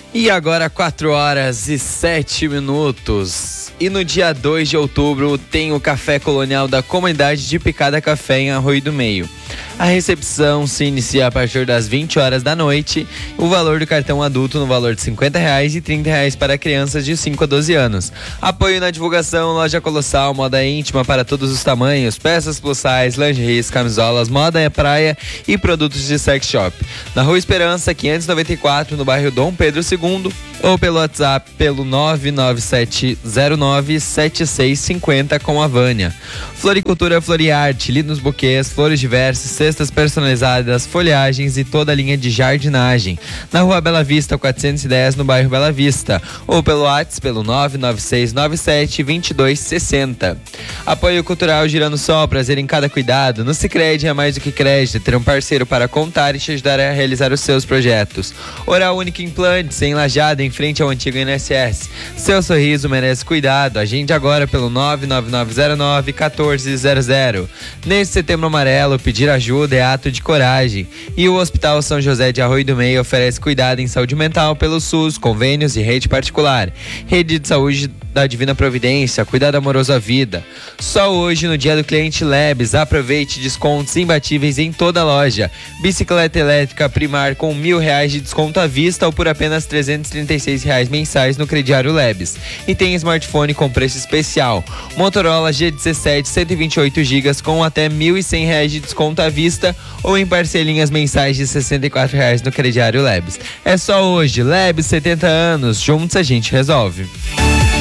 E agora 4h07. E no dia 2 de outubro tem o Café Colonial da Comunidade de Picada Café em Arroio do Meio. A recepção se inicia a partir das 20 horas da noite. O valor do cartão adulto no valor de R$50 e R$30 para crianças de 5 a 12 anos. Apoio na divulgação: Loja Colossal, moda íntima para todos os tamanhos, peças plus size, lingeries, camisolas, moda praia e produtos de sex shop. Na Rua Esperança, 594, no bairro Dom Pedro II, ou pelo WhatsApp pelo 997097650 com a Vânia. Floricultura Floriarte, lindos buquês, flores diversas, cestas personalizadas, folhagens e toda a linha de jardinagem. Na Rua Bela Vista 410, no bairro Bela Vista, ou pelo WhatsApp pelo 996972260. Apoio cultural Girando Sol, prazer em cada cuidado. No Sicredi é mais do que crédito, ter um parceiro para contar e te ajudar a realizar os seus projetos. Oral Único Implantes, em Lajeado, em frente ao antigo INSS. Seu sorriso merece cuidado. Agende agora pelo 99909-1400. Neste Setembro Amarelo, pedir ajuda é ato de coragem. E o Hospital São José de Arroio do Meio oferece cuidado em saúde mental pelo SUS, convênios e rede particular. Rede de Saúde da Divina Providência, cuidado amoroso à vida. Só hoje, no dia do cliente Lebes, aproveite descontos imbatíveis em toda a loja. Bicicleta elétrica Primar com R$1.000 de desconto à vista ou por apenas R$336 mensais no crediário Lebes. E tem smartphone com preço especial. Motorola G17 128 GB com até R$1.100 de desconto à vista ou em parcelinhas mensais de R$64 no crediário Lebes. É só hoje. Lebes, 70 anos. Juntos a gente resolve.